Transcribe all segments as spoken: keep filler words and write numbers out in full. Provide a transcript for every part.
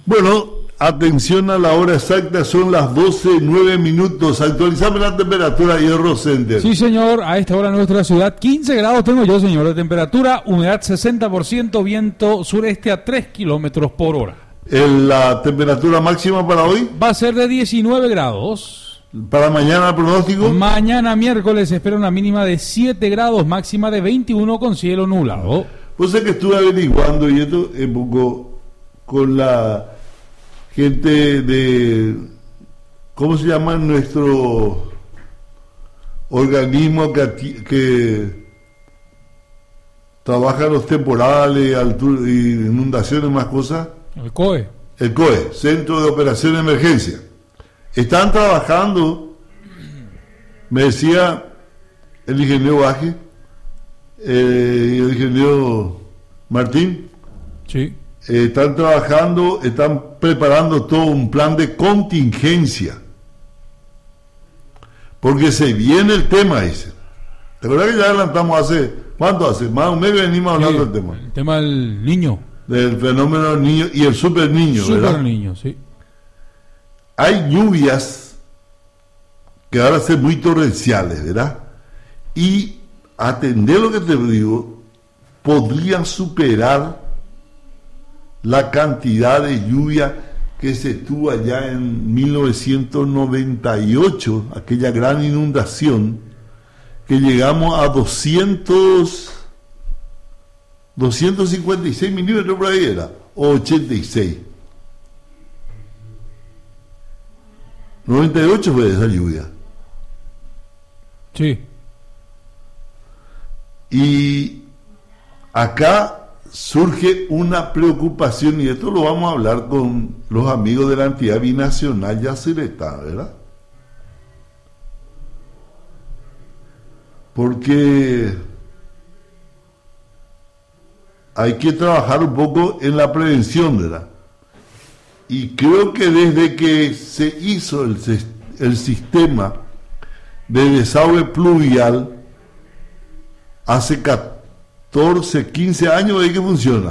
Bueno, atención a la hora exacta, son las doce, nueve minutos. Actualizame la temperatura, Hierro Center. Sí, señor, a esta hora en nuestra ciudad, quince grados tengo yo, señor, de temperatura, humedad sesenta por ciento, viento sureste a tres kilómetros por hora. El, ¿La temperatura máxima para hoy? Va a ser de diecinueve grados. ¿Para mañana el pronóstico? Mañana miércoles se espera una mínima de siete grados, máxima de veintiuno con cielo nublado. Pues es que estuve averiguando y esto un poco con la gente de, ¿cómo se llama nuestro organismo que, que trabaja los temporales, altura, inundaciones, más cosas? El C O E. El C O E, Centro de Operación de Emergencia. Están trabajando, me decía el ingeniero Baje, eh, y el ingeniero Martín. Sí. Eh, están trabajando, están preparando todo un plan de contingencia. Porque se viene el tema ese. ¿Te acuerdas que ya adelantamos hace, ¿cuánto hace? Más de un mes venimos hablando Sí, del tema. El tema del niño. Del fenómeno del niño y el super niño, Super ¿verdad? niño, sí. Hay lluvias que van a ser muy torrenciales, ¿verdad? Y atender lo que te digo, podrían superar la cantidad de lluvia que se tuvo allá en mil novecientos noventa y ocho, aquella gran inundación, que llegamos a doscientos, doscientos cincuenta y seis milímetros por ahí era, o ochenta y seis. noventa y ocho fue esa lluvia. Sí. Y acá surge una preocupación, y esto lo vamos a hablar con los amigos de la entidad binacional Yacyretá, ¿verdad? Porque hay que trabajar un poco en la prevención, ¿verdad? Y creo que desde que se hizo el, el sistema de desagüe pluvial hace catorce, quince años de que funciona,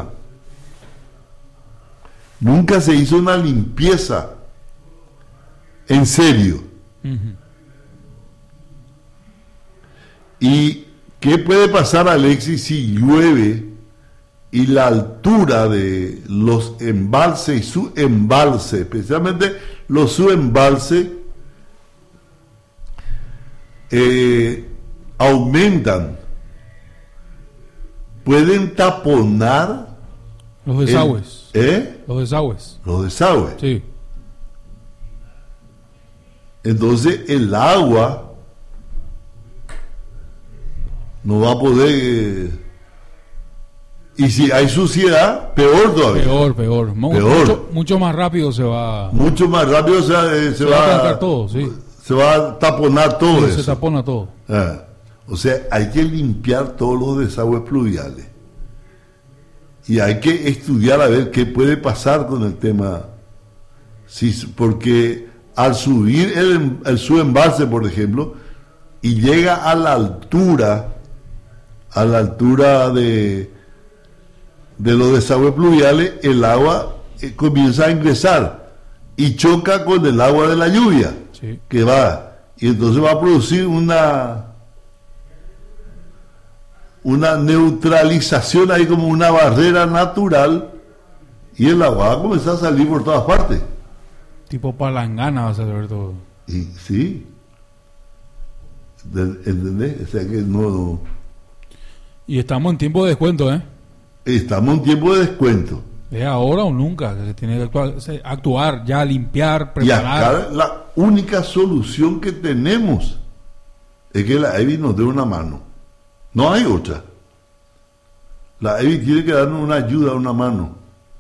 nunca se hizo una limpieza en serio. Uh-huh. ¿Y qué puede pasar, Alexis, si llueve y la altura de los embalses y su embalse, especialmente los subembalses, eh, aumentan? Pueden taponar los desagües. El, ¿eh? Los desagües. Los desagües. Sí. Entonces el agua no va a poder... Eh, y si hay suciedad, peor todavía. Peor, peor. peor. Mucho, mucho más rápido se va... Mucho más rápido se, eh, se, se va, va a todo, sí. Se va a taponar todo sí, eso. Se tapona todo. Ah, o sea, hay que limpiar todos los desagües pluviales. Y hay que estudiar a ver qué puede pasar con el tema. Sí, porque al subir el, el subembalse, por ejemplo, y llega a la altura, a la altura de... de los desagües pluviales, el agua eh, comienza a ingresar y choca con el agua de la lluvia, sí, que va, y entonces va a producir una una neutralización ahí, como una barrera natural, y el agua va a comenzar a salir por todas partes. Tipo palangana va a salir todo. Y sí, ¿entendés? O sea que no, no. Y estamos en tiempo de descuento, ¿eh? Estamos en tiempo de descuento. ¿Es ahora o nunca? Que se tiene que actuar, actuar, ya limpiar, preparar. Y acá la única solución que tenemos es que la E B I nos dé una mano. No hay otra. La E B I tiene que darnos una ayuda, una mano.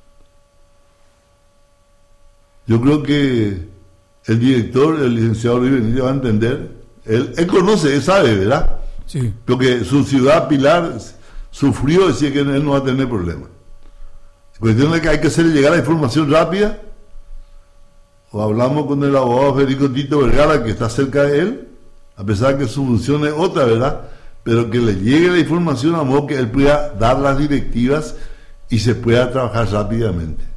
Yo creo que el director, el licenciado Luis Benítez, va a entender. Él, él conoce, él sabe, ¿verdad? Sí. Porque su ciudad, Pilar, sufrió, decía que él no va a tener problemas. La cuestión es que hay que hacerle llegar la información rápida. O hablamos con el abogado Federico Tito Vergara, que está cerca de él, a pesar de que su función es otra, ¿verdad? Pero que le llegue la información a modo que él pueda dar las directivas y se pueda trabajar rápidamente.